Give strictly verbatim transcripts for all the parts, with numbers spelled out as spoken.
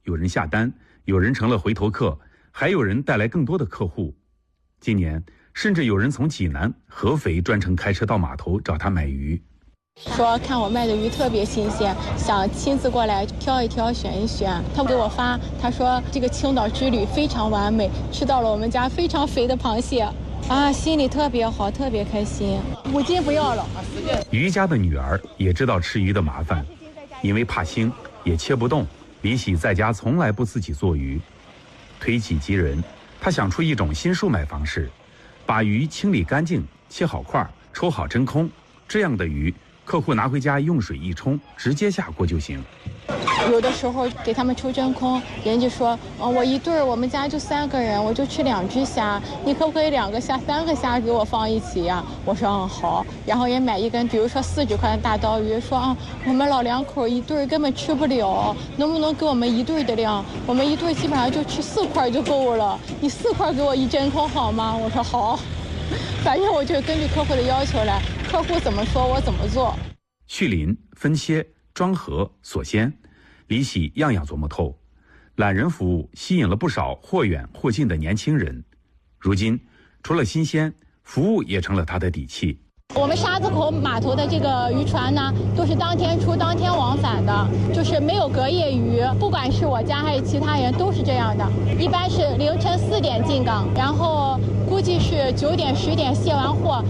有人下单，有人成了回头客，还有人带来更多的客户。今年甚至有人从济南、合肥专程开车到码头找他买鱼， 说看我卖的鱼特别新鲜，想亲自过来挑一挑选一选。他给我发，他说这个青岛之旅非常完美，吃到了我们家非常肥的螃蟹啊，心里特别好，特别开心。五斤不要了。 于家的女儿也知道吃鱼的麻烦，因为怕腥也切不动，李喜在家从来不自己做鱼。推己及人，他想出一种新售卖方式，把鱼清理干净，切好块，抽好真空，这样的鱼客户拿回家用水一冲，直接下锅就行。 有的时候给他们抽真空，人家说，哦，我一对儿，我们家就三个人，我就吃两只虾，你可不可以两个虾、三个虾给我放一起呀？我说嗯好。然后也买一根，比如说四十块的大刀鱼，说啊，我们老两口一对儿根本吃不了，能不能给我们一对儿的量？我们一对儿基本上就吃四块就够了，你四块给我一真空好吗？我说好。反正我就根据客户的要求来，客户怎么说我怎么做。 去鳞、分切、装盒、锁鲜，李喜样样琢磨透。懒人服务吸引了不少或远或近的年轻人。如今，除了新鲜，服务也成了他的底气。 我们沙子口码头的这个渔船呢，都是当天出当天往返的，就是没有隔夜鱼。不管是我家还是其他人，都是这样的。一般是凌晨四点进港，然后估计是九点十点卸完货。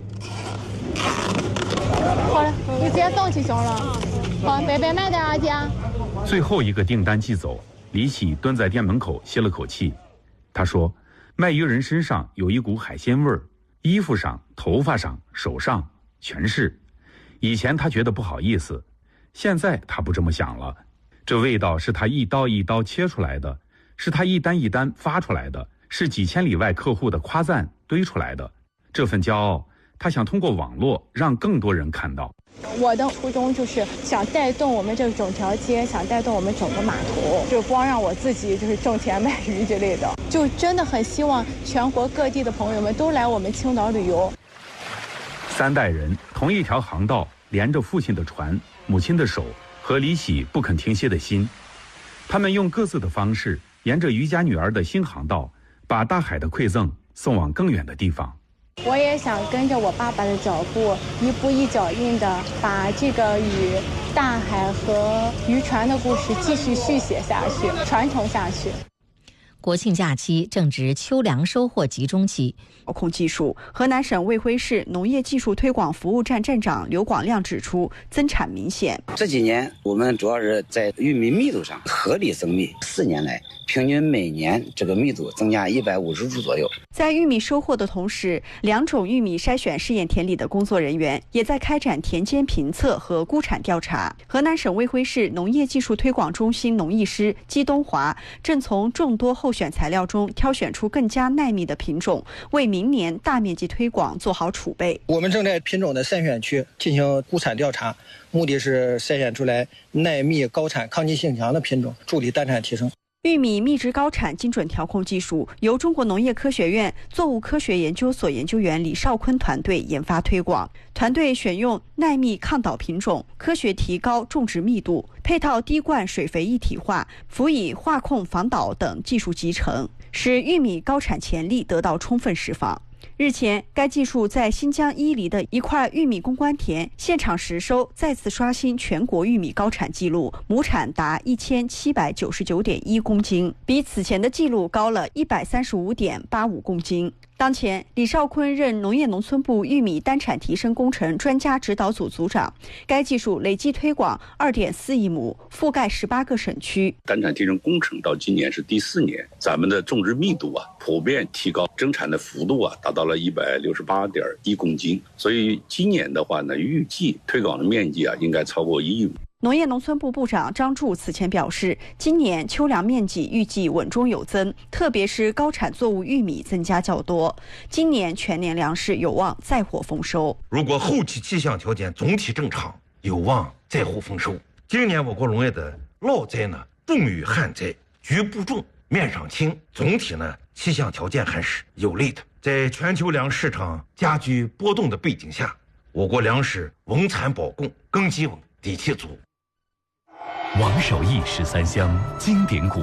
好了，你直接送去行了。好，白白卖点啊，姐。 最后一个订单寄走，李喜蹲在店门口歇了口气。他说，卖鱼人身上有一股海鲜味儿，衣服上、头发上、手上全是。以前他觉得不好意思，现在他不这么想了。这味道是他一刀一刀切出来的，是他一单一单发出来的，是几千里外客户的夸赞堆出来的。这份骄傲，他想通过网络让更多人看到。 我的初衷就是想带动我们这整条街，想带动我们整个码头，就光让我自己就是挣钱卖鱼之类的，就真的很希望全国各地的朋友们都来我们青岛旅游。 三代人同一条航道，连着父亲的船、母亲的手和李喜不肯停歇的心。他们用各自的方式，沿着于家女儿的新航道，把大海的馈赠送往更远的地方。 我也想跟着我爸爸的脚步，一步一脚印的把这个与大海和渔船的故事继续续写下去，传承下去。 国庆假期正值秋粮收获集中期。 调控技术，河南省卫辉市农业技术推广服务站站长刘广亮指出，增产明显。 这几年我们主要是在玉米密度上合理增密，四年来平均每年这个密度增加一百五十株左右。 在玉米收获的同时，两种玉米筛选试验田里的工作人员也在开展田间评测和估产调查。河南省卫辉市农业技术推广中心农艺师姬东华正从众多候选材料中挑选出更加耐密的品种，为明年大面积推广做好储备。 我们正在品种的筛选区进行估产调查，目的是筛选出来耐密、高产、抗击性强的品种，助力单产提升。 玉米密质高产精准调控技术由中国农业科学院作物科学研究所研究员李少坤团队研发推广。团队选用耐密抗倒品种，科学提高种植密度，配套滴灌水肥一体化，辅以化控防倒等技术集成，使玉米高产潜力得到充分释放。日前，该技术在新疆伊犁的一块玉米攻关田现场实收，再次刷新全国玉米高产记录，亩产达一千七百九十九点一公斤，比此前的记录高了一百三十五点八五公斤。当前，李少坤任农业农村部玉米单产提升工程专家指导组组长。该技术累计推广二点四亿亩，覆盖十八个省区。 单产提升工程到今年是第四年，咱们的种植密度啊普遍提高，增产的幅度啊达到了一百六十八点一公斤。所以今年的话呢，预计推广的面积啊应该超过一亿亩。 农业农村部部长张柱此前表示，今年秋粮面积预计稳中有增，特别是高产作物玉米增加较多，今年全年粮食有望再获丰收。 如果后期气象条件总体正常，有望再获丰收。今年我国农业的涝灾呢重于旱灾，局部重，面上轻，总体呢气象条件还是有利的。在全球粮食市场加剧波动的背景下，我国粮食稳产保供，根基稳，底气足。 王守义十三香经典古